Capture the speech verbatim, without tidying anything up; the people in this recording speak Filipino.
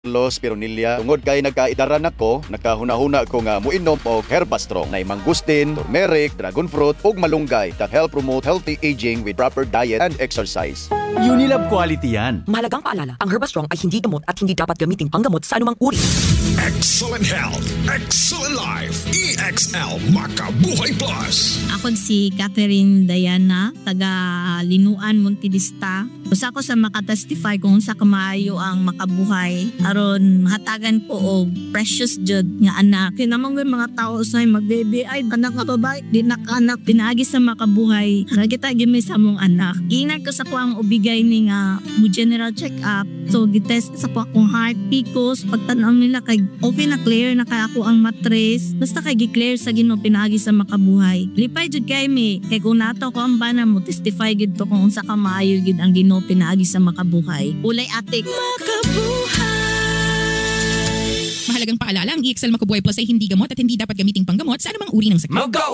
Los Pironilla, tungod kay nagkaidaran ako, nakahuna-huna ko nga muinom og Herbastrong na mangustin, turmeric, dragon fruit ug malunggay that help promote healthy aging with proper diet and exercise. Unilab quality yan. Mahalagang paalala, ang Herbastrong ay hindi gamot at hindi dapat gamiting panggamot sa anumang uri. Excellent health, excellent life, E X L Makabuhay Plus. Ako si Catherine Diana, taga Linuan, Montidista. Usa ko sa makatestify kung sa kamaayo ang makabuhay. Aron hatagan ko og precious jud nga anak. Kinamang mga tao sa magbebe ay anak nga babae, di nakanak pinaagi sa makabuhay. Kita gimi sa mong anak. Ingat ko sa ko ang ubigay ni nga mo general check up. So gitest sa ko akong heart, P C O S, pagtan-aw nila kay okay na clear na kay ako ang matres. Basta kay gi-clear sa Ginoo pinaagi sa makabuhay. Lipay jud kay mi kay kung nato ko ang bana mo testify gid to kung unsa ka maayo gid ang Ginoo pinaagi sa makabuhay. Ulay atik makabuhay. Mahalagang paalala, ang E X L Makabuhay Plus ay hindi gamot at hindi dapat gamiting panggamot sa anumang uri ng sakit.